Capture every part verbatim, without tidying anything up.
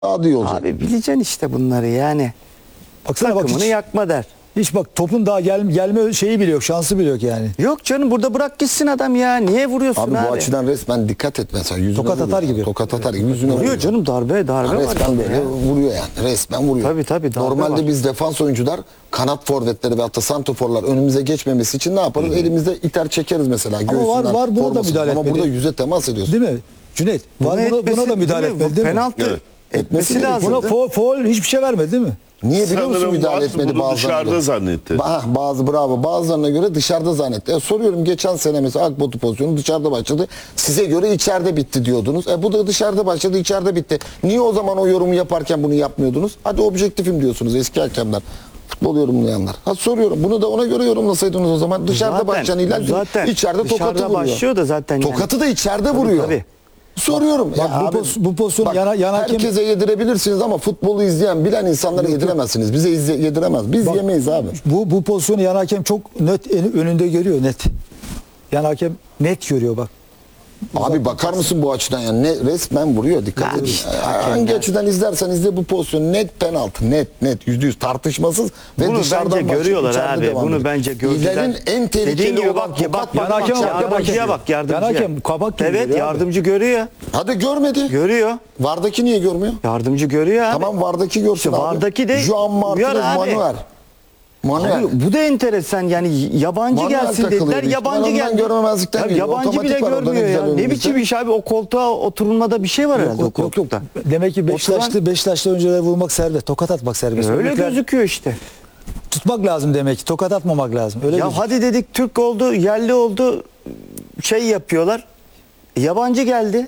Adi olacak. Abi bileceksin işte bunları yani. Baksana bak Takımını hiç, yakma der. hiç bak topun daha gel, gelme şeyi bile yok, şansı bile yok yani. Yok canım, burada bırak gitsin adam ya. Niye vuruyorsun Abi, abi? bu açıdan resmen dikkat et mesela. Yüzüne Tokat vuruyor. atar gibi. Tokat atar gibi yüzüne Vuruyor vuruyor. canım, darbe darbe Ha, var. resmen işte böyle ya. vuruyor yani. Resmen vuruyor. Tabii, tabii, darbe Normalde var. biz defans oyuncular kanat forvetleri ve hatta santroforlar önümüze geçmemesi için ne yaparız? Elimizde iter çekeriz mesela. var- Göğsünden, var, buna da formasından. müdahale Ama etmedi. burada yüze temas ediyorsun. Değil mi? Cüneyt, var Buna buna, etmesi- buna da müdahale değil mi? Bu etmedi değil mi? penaltı Evet. etmesi Etmesi lazım. Buna foul, foul hiçbir şey vermedi değil mi? Niye biliyor musun Sanırım müdahale Watson etmedi bunu bazılarına dışarıda göre? zannetti. Ba- bazı bravo bazılarına göre dışarıda zannetti. E, soruyorum, geçen sene mesela Akbotu pozisyonu dışarıda başladı. Size göre içeride bitti diyordunuz. E bu da dışarıda başladı, içeride bitti. Niye o zaman o yorumu yaparken bunu yapmıyordunuz? Hadi objektifim diyorsunuz eski hakemler. Futbol yorumlayanlar. Ha soruyorum, bunu da ona göre yorumlasaydınız o zaman. Dışarıda Zaten- başlayan ihlal zaten içeride tokatı dışarıda vuruyor. başlıyor da zaten yani. Tokatı da içeride vuruyor. tabii. Soruyorum. Bak, ya bu abi, pos- bu pozisyonu bak, yana- yana hakem- herkese yedirebilirsiniz ama futbolu izleyen, bilen insanlara yediremezsiniz. Bize izle, yediremez. Biz Bak, yemeyiz abi. Bu, bu pozisyonu yan hakem çok net en- önünde görüyor, net. Yan hakem net görüyor bak. Abi bakar mısın bu açıdan yani, ne resmen vuruyor, dikkat Abi edin. işte, Hangi açıdan izlersen izle bu pozisyon net penaltı, net net yüzde yüz tartışmasız ve Bunu dışarıdan bence başlayıp görüyorlar içeride abi. devam Bunu ediyor. bence gördüler. İhlalin en tehlikeli Dediğin gibi olan bak ya, bak, tokat bak, Yan hakem bak, bak, yardımcıya bak. bak, yardımcıya. Yan hakem kabak gibi Evet, görüyor abi. yardımcı görüyor. Hadi görmedi. Görüyor. Vardaki niye görmüyor? Yardımcı görüyor abi. Tamam, Vardaki görsün İşte abi. Vardaki de Juan uyar Martinez abi. Manuel. Manuel. Abi, bu da enteresan yani, yabancı Manuel gelsin takılıyor dediler, büyük yabancı ihtimalle. Ondan geldi. görmemezlikten Ya geliyor. yabancı Otomatik bile var orada, ne görmüyor güzel ya. Ne önümüzde. biçim iş abi, o koltuğa oturulmada bir şey var herhalde o Yok, yok, yok. koltukta. Demek ki Beşiktaşlı, Beşiktaşlı önceler vurmak serbest, tokat atmak serbest. Öyle Öbürler gözüküyor işte. tutmak lazım demek ki, tokat atmamak lazım. Öyle Ya gözüküyor. hadi dedik, Türk oldu, yerli oldu, şey yapıyorlar. Yabancı geldi.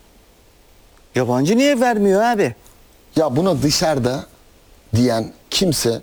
Yabancı niye vermiyor abi? Ya buna dışarıda diyen kimse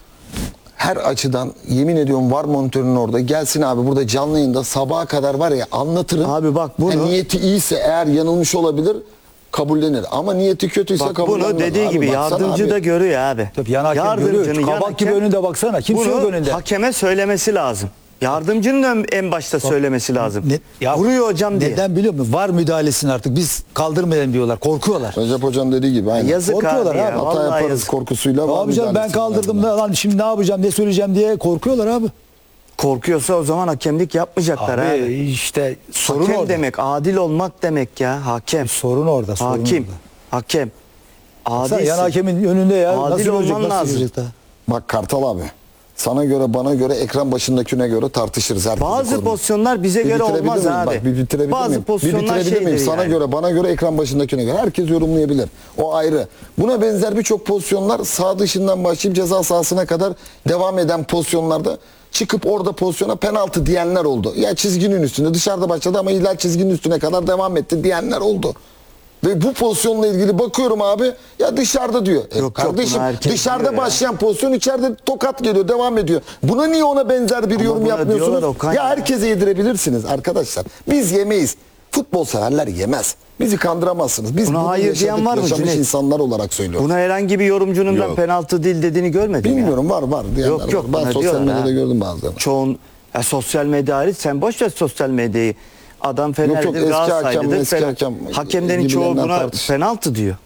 her açıdan, yemin ediyorum, var monitörün orada, gelsin abi burada canlı yayında sabaha kadar var ya anlatırım. Abi bak bunu- Ha, niyeti iyiyse eğer yanılmış olabilir, kabullenir. Ama niyeti kötüyse Bak kabullenmez. bunu dediği Abi gibi baksana yardımcı abi. da görüyor abi. Tabii yan hakem Yardımcının, görüyor. yan Kabak gibi hakem önünde baksana. Kimse yok bunu önünde. hakeme söylemesi lazım. Yardımcının ön- en başta söylemesi lazım. Ne- ya Vuruyor hocam diye. Neden biliyor musun? Var müdahalesini artık biz kaldırmayalım diyorlar. Korkuyorlar. Recep Hocam dediği gibi aynen. Yazık Korkuyorlar abi ya. abi. Hata Vallahi yaparız yazık. korkusuyla. Ne var yapacağım, ben müdahalesi kaldırdım lazım. da lan şimdi ne yapacağım, ne söyleyeceğim diye korkuyorlar abi. Korkuyorsa o zaman hakemlik yapmayacaklar abi. Abi işte sorun Hakem orada. demek adil olmak demek ya, hakem. Sorun orada. Sorun Hakim. orada. Hakem. Baksana, Adilsin. yan hakemin önünde ya. Adil nasıl görecek, olman nasıl lazım. görecek daha? Bak Kartal abi. Sana göre, bana göre, ekran başındakine göre tartışırız. herkesin Bazı konuyu. pozisyonlar bize Bir göre bitirebilir olmaz miyim? abi. Bak, bir bitirebilir Bazı miyim? Bir pozisyonlar bitirebilir şeydir miyim? Sana yani. göre, bana göre, ekran başındakine göre. Herkes yorumlayabilir. O ayrı. Buna benzer birçok pozisyonlar sağ dışından başlayıp ceza sahasına kadar devam eden pozisyonlarda çıkıp orada pozisyona penaltı diyenler oldu. Ya çizginin üstünde, dışarıda başladı ama ihlal çizginin üstüne kadar devam etti diyenler oldu. Ve bu pozisyonla ilgili bakıyorum abi, ya dışarıda diyor. E yok, kardeşim, bunu herkes dışarıda diyor ya. başlayan pozisyon içeride tokat geliyor, devam ediyor. Buna niye ona benzer bir Ama yorum buna yapmıyorsunuz? diyorlar Okan Ya ya. herkese yedirebilirsiniz arkadaşlar. Biz yemeyiz. Futbol severler yemez. Bizi kandıramazsınız. Biz Buna bunu hayır diyen yaşadık, var mı yaşamış Cüneyt? insanlar olarak söylüyorum. Buna herhangi bir yorumcunun da Yok. penaltı değil dediğini görmedim ya. Bilmiyorum, var var diyenler Yok, yok, var. Ben buna sosyal diyorlar medyada ha. gördüm bazılarını. Çoğun ya, sosyal medya hariç, sen boş ver sosyal medyayı. Adam yok, Fener'dir, eski hakem, Galatasaray'dır. eski Fen- hakem Hakemlerin çoğu gibilerinden buna tartış. penaltı diyor.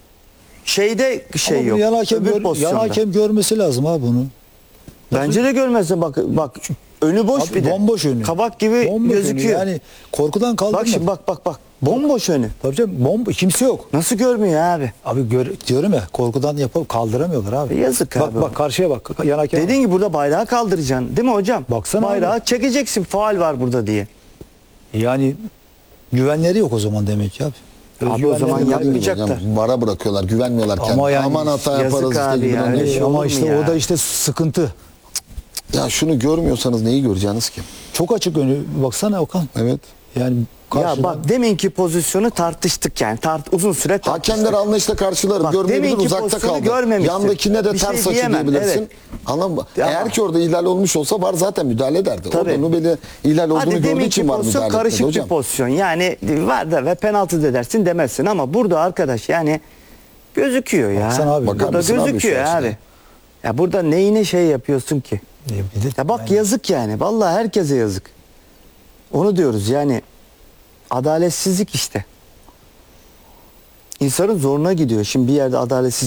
Şeyde şey Ama bunu yok. yan hakem, öbür gör- yan pozisyonda. hakem görmesi lazım abi bunu. Bence de görmezsin, bak bak önü boş Abi bir de. bomboş önü. Kabak gibi Bomboş önü. gözüküyor. Yani korkudan kaldırma. Bak şimdi, bak bak bak. Bomboş önü. Tabii canım, bomba, kimse yok. Nasıl görmüyor abi? Abi gör, diyorum ya, korkudan yapıp kaldıramıyorlar abi. Yazık bak, abi. Bak karşıya bak. Yan hakem. Dediğin gibi burada bayrağı kaldıracaksın değil mi hocam? Baksana Bayrağı abi. çekeceksin, faul var burada diye. Yani güvenleri yok o zaman demek ki abi. Abi o Özgüvenleri zaman yok. yapmayacak. Hocam, vara bırakıyorlar, güvenmiyorlar kendine. Ama yani Aman hata yazık yaparız işte abi gibi. ya, Yani. öyle şey Ama olur mu işte ya? o da işte sıkıntı. Ya şunu görmüyorsanız neyi göreceğiniz ki? Çok açık önü. Baksana Okan. Evet. Yani Ya karşıdan- bak, deminki pozisyonu tartıştık yani. Tart uzun süre tartıştık. Hakemler anlayışla karşılarım. Bak, Görmeyebilir, deminki uzakta pozisyonu kaldı. görmemişsin. Yandakine de Bir şey ters açı diyemem, diyebilirsin. evet. Anladın mı? Ama- Eğer ki orada ihlal olmuş olsa var zaten müdahale ederdi. Tabii. Orada Nubel'e ihlal olduğunu Hadi gördüğü deminki için var pozisyon müdahale etmedi karışık bir hocam. pozisyon. Yani var da ve penaltı da dersin demezsin ama burada arkadaş yani gözüküyor ya. Baksana abi. Bakar Burada mısın abi gözüküyor şu açıdan? abi. Ya burada neyine şey yapıyorsun ki? Ya bir de- Ya bak yani- yazık yani. Vallahi herkese yazık. Onu diyoruz yani. Adaletsizlik işte. insanın zoruna gidiyor. Şimdi bir yerde adaletsiz